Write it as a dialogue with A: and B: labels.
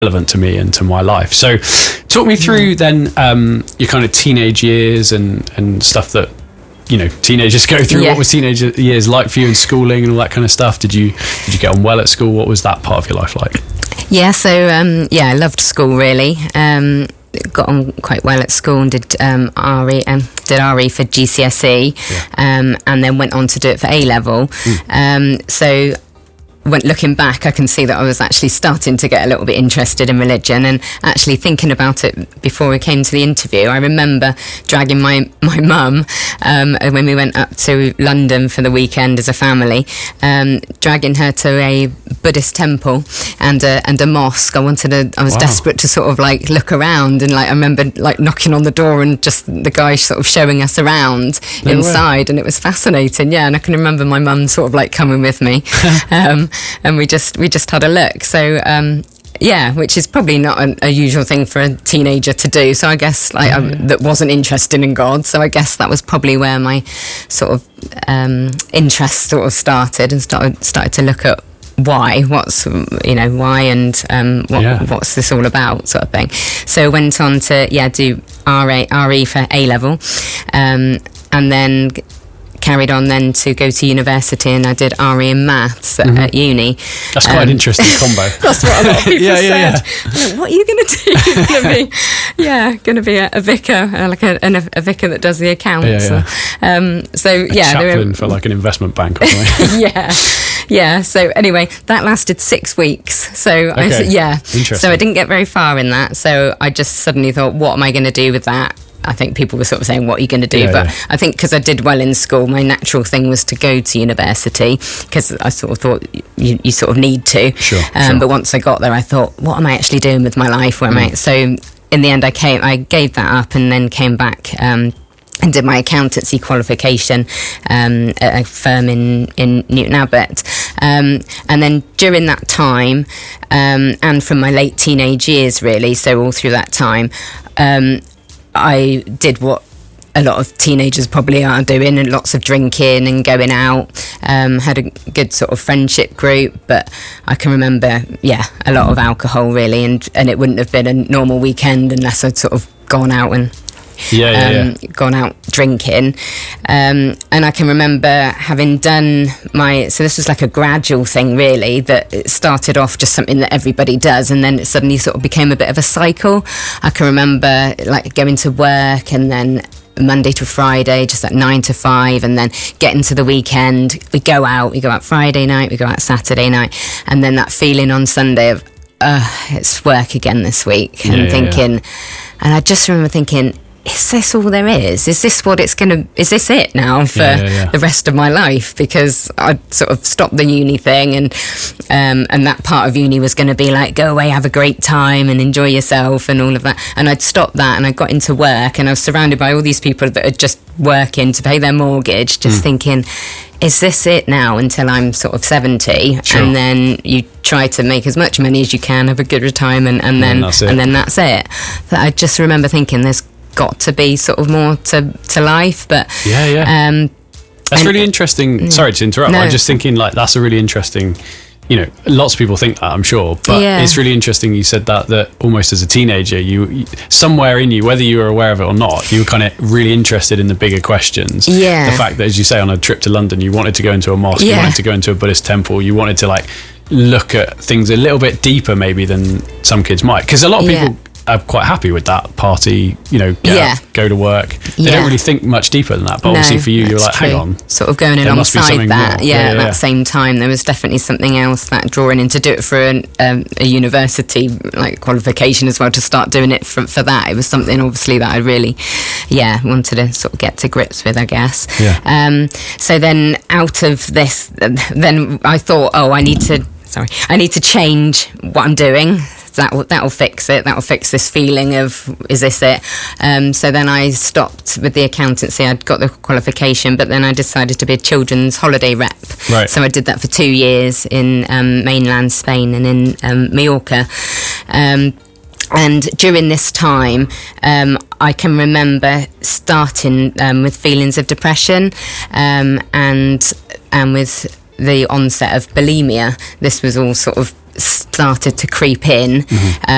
A: relevant to me and to my life. So talk me through then your kind of teenage years and stuff that, you know, teenagers go through. What was teenage years like for you in schooling and all that kind of stuff? Did you get on well at school? What was that part of your life like?
B: Yeah, so I loved school really. Got on quite well at school and did RE for GCSE, and then went on to do it for A-level. So when looking back, I can see that I was actually starting to get a little bit interested in religion, and actually thinking about it before we came to the interview. I remember dragging my mum when we went up to London for the weekend as a family, dragging her to a Buddhist temple and a mosque. I was desperate to sort of like look around, and like I remember like knocking on the door and just the guy sort of showing us around inside, and it was fascinating. Yeah, and I can remember my mum sort of like coming with me. And we just had a look. So which is probably not a usual thing for a teenager to do. So I guess that wasn't interested in God. So I guess that was probably where my sort of interest sort of started, and started to look at why and what's this all about, sort of thing. So went on to do RE for A-level, and then carried on then to go to university, and I did RE in maths at uni.
A: That's quite an interesting combo.
B: That's what a lot of people said. Like, what are you going to do? Going to be a vicar, like a vicar that does the accounts.
A: Chaplain for like an investment bank or something.
B: So anyway, that lasted 6 weeks. So so I didn't get very far in that. So I just suddenly thought, what am I going to do with that? I think people were sort of saying, what are you going to do? I think because I did well in school, my natural thing was to go to university, because I sort of thought you sort of need to. Sure. But once I got there, I thought, what am I actually doing with my life? Where am I? So in the end, I gave that up, and then came back and did my accountancy qualification at a firm in Newton Abbot. And then during that time, and from my late teenage years really, so all through that time, I did what a lot of teenagers probably are doing, and lots of drinking and going out. Had a good sort of friendship group, but I can remember, a lot of alcohol really, and it wouldn't have been a normal weekend unless I'd sort of gone out and gone out drinking. And I can remember having done so this was like a gradual thing really, that it started off just something that everybody does, and then it suddenly sort of became a bit of a cycle. I can remember like going to work, and then Monday to Friday, just at 9 to 5, and then getting to the weekend, we go out Friday night, we go out Saturday night, and then that feeling on Sunday of, it's work again this week, and and I just remember thinking, is this all there is? Is this what it's going to... Is this it now for the rest of my life? Because I sort of stopped the uni thing, and that part of uni was going to be like, go away, have a great time and enjoy yourself and all of that. And I'd stopped that, and I got into work, and I was surrounded by all these people that are just working to pay their mortgage, just thinking, is this it now until I'm sort of 70? Sure. And then you try to make as much money as you can, have a good retirement, and then that's it. But I just remember thinking, there's got to be sort of more to life, but
A: that's really interesting. Sorry to interrupt. I'm just thinking, like, that's a really interesting, lots of people think that, I'm sure, but it's really interesting you said that almost as a teenager, you somewhere in you, whether you were aware of it or not, you were kind of really interested in the bigger questions. The fact that, as you say, on a trip to London, you wanted to go into a mosque, you wanted to go into a Buddhist temple, you wanted to like look at things a little bit deeper maybe than some kids might, because a lot of people are quite happy with that party, get out, go to work. They don't really think much deeper than that, but obviously for you, you're like, hang on,
B: sort of going alongside that. At that same time, there was definitely something else, that drawing in to do it for a university like qualification as well, to start doing it for that. It was something obviously that I really wanted to sort of get to grips with, I guess. So then out of this, then I thought, I need to change what I'm doing. That'll fix it. That'll fix this feeling of, is this it? So then I stopped with the accountancy. I'd got the qualification, but then I decided to be a children's holiday rep. Right. So I did that for 2 years in mainland Spain and in Mallorca. And during this time, I can remember starting with feelings of depression, and with the onset of bulimia. This was all sort of started to creep in.